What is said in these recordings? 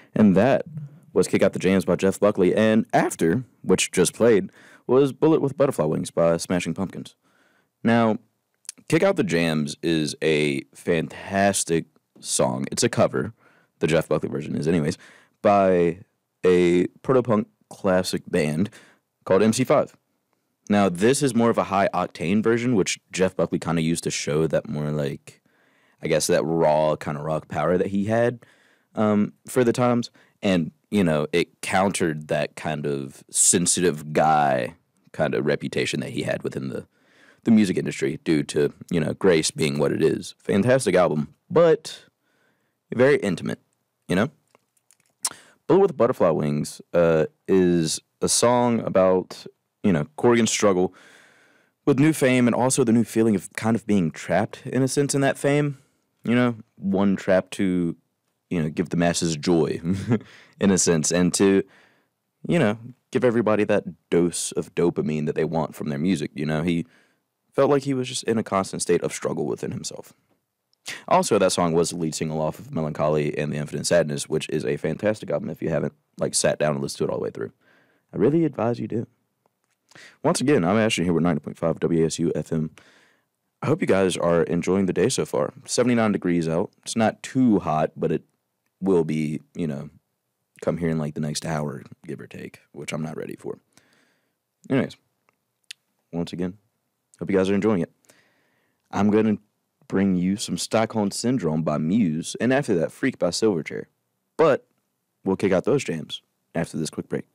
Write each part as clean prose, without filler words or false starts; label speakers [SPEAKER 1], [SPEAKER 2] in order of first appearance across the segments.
[SPEAKER 1] And that was Kick Out the Jams by Jeff Buckley. And after, which just played, was Bullet with Butterfly Wings by Smashing Pumpkins. Now, Kick Out the Jams is a fantastic song. It's a cover, the Jeff Buckley version is anyways, by a proto-punk classic band called MC5. Now, this is more of a high-octane version, which Jeff Buckley kind of used to show that more like, I guess, that raw kind of rock power that he had for the times. And, you know, it countered that kind of sensitive guy kind of reputation that he had within the music industry due to, you know, Grace being what it is. Fantastic album, but very intimate, you know? Bullet with Butterfly Wings is a song about, you know, Corrigan's struggle with new fame and also the new feeling of kind of being trapped, in a sense, in that fame. You know, one trapped to, you know, give the masses joy, in a sense, and to, you know, give everybody that dose of dopamine that they want from their music. You know, he felt like he was just in a constant state of struggle within himself. Also, that song was the lead single off of Melancholy and the Infinite Sadness, which is a fantastic album if you haven't, like, sat down and listened to it all the way through. I really advise you do. Once again, I'm Ashton here with 90.5 WASU FM. I hope you guys are enjoying the day so far. 79 degrees out. It's not too hot, but it will be, you know, come here in like the next hour, give or take, which I'm not ready for. Anyways, once again, hope you guys are enjoying it. I'm going to bring you some Stockholm Syndrome by Muse, and after that, Freak by Silverchair. But we'll kick out those jams after this quick break.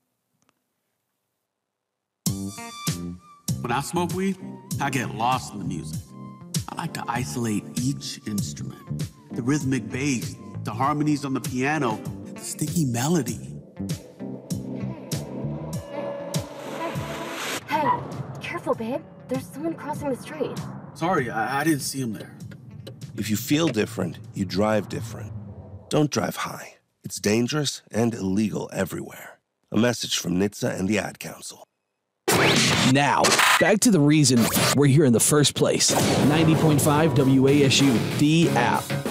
[SPEAKER 2] When I smoke weed, I get lost in the music. I like to isolate each instrument. The rhythmic bass, the harmonies on the piano, the sticky melody.
[SPEAKER 3] Hey, careful, babe. There's someone crossing the street.
[SPEAKER 2] Sorry, I didn't see him there.
[SPEAKER 4] If you feel different, you drive different. Don't drive high. It's dangerous and illegal everywhere. A message from NHTSA and the Ad Council.
[SPEAKER 5] Now, back to the reason we're here in the first place. 90.5 WASU, the app.